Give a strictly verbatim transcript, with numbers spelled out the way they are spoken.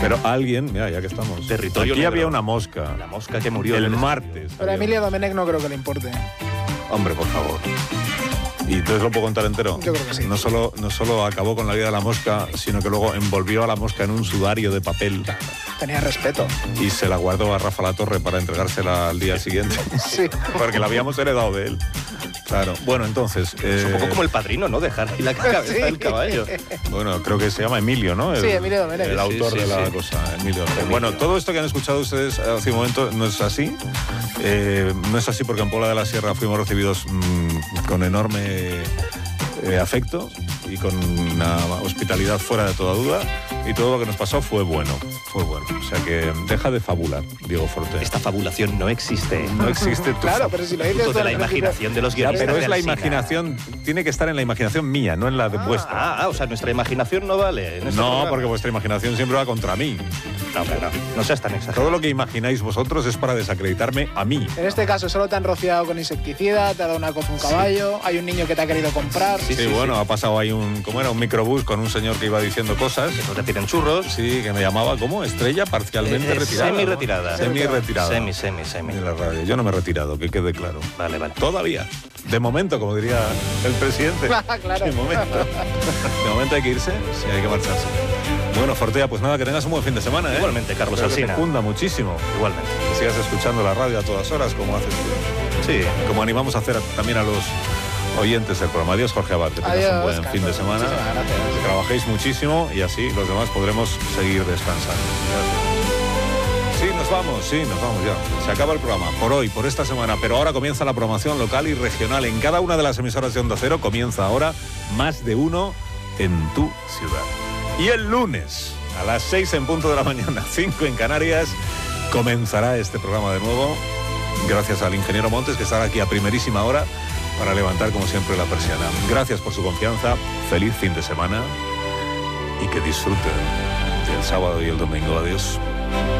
Pero alguien, mira, ya que estamos. Territorio Aquí negro. había una mosca. La mosca que murió El en martes. Pero a había Emilio una- Domenech no creo que le importe. Hombre, por favor. ¿Y entonces lo puedo contar entero? Yo creo que sí. No solo, no solo acabó con la vida de la mosca, sino que luego envolvió a la mosca en un sudario de papel Tenía respeto. y se la guardó a Rafa Latorre para entregársela al día siguiente. Sí. Porque la habíamos heredado de él. Claro. Bueno, entonces... Es un eh, poco como el padrino, ¿no? Dejar ahí la cabeza Sí. del caballo. Bueno, creo que se llama Emilio, ¿no? El, Sí, Emilio Domenech. El Sí, autor sí, de la sí. cosa, Emilio Domenech. Emilio. Bueno, todo esto que han escuchado ustedes hace un momento no es así. Eh, no es así porque en Puebla de la Sierra fuimos recibidos mmm, con enorme eh, afecto y con una hospitalidad fuera de toda duda. Y todo lo que nos pasó fue bueno, fue bueno. O sea que deja de fabular, Diego Forte. Esta fabulación no existe. No existe tu Claro, pero si lo dices Fruto tú de la al principio- imaginación de los Ya, guionistas. pero es de la Alsina. imaginación, tiene que estar en la imaginación mía, no en la de vuestra. Ah, ah, o sea, nuestra imaginación no vale. en este No, programa. porque vuestra imaginación siempre va contra mí. No, hombre, no. No seas tan exagerado. Todo lo que imagináis vosotros es para desacreditarme a mí. En este caso solo te han rociado con insecticida, te ha dado una copa un caballo, hay un niño que te ha querido comprar. Sí, Sí, sí, bueno, sí. ha pasado ahí un, ¿cómo era? Un microbús con un señor que iba diciendo cosas. No te tienen churros. Sí, que me llamaba, ¿cómo? Estrella parcialmente Eh, eh, retirada. ¿no? semi-retirada. Semi-retirada. Semi, semi, semi. De la radio. Yo no me he retirado, que quede claro. Vale, vale. Todavía. De momento, como diría el presidente. Claro. De momento. De momento hay que irse, sí, hay que marcharse. Bueno, Fortea, pues nada, que tengas un buen fin de semana, ¿eh? Igualmente, Carlos Espero que Alsina. te cunda muchísimo. Igualmente. Que sigas escuchando la radio a todas horas, como haces tú. Sí. Como animamos a hacer también a los oyentes del programa. Adiós, Jorge Abad, que tengas Adiós, un buen Carlos. fin de semana. Muchísimas gracias. Que trabajéis muchísimo y así los demás podremos seguir descansando. Gracias. Sí, nos vamos, sí, nos vamos ya. Se acaba el programa por hoy, por esta semana, pero ahora comienza la programación local y regional. En cada una de las emisoras de Onda Cero comienza ahora Más de Uno en tu ciudad. Y el lunes, a las seis en punto de la mañana, cinco en Canarias, comenzará este programa de nuevo. Gracias al ingeniero Montes, que estará aquí a primerísima hora para levantar, como siempre, la persiana. Gracias por su confianza. Feliz fin de semana y que disfruten el sábado y el domingo. Adiós.